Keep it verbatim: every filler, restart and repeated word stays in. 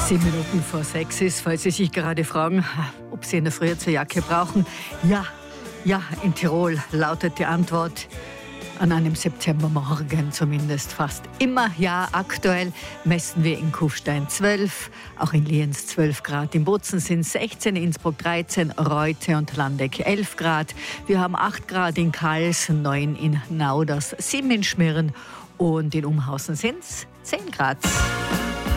Sieben Minuten vor sechs ist, falls Sie sich gerade fragen, ob Sie eine Früh zur Jacke brauchen. Ja, ja, in Tirol lautet die Antwort an einem Septembermorgen zumindest fast immer. Ja, aktuell messen wir in Kufstein zwölf, auch in Lienz zwölf Grad. In Bozen sind sechzehn, Innsbruck dreizehn, Reute und Landeck elf Grad. Wir haben acht Grad in Kals, neun in Nauders, sieben in Schmirren und in Umhausen sind es zehn Grad.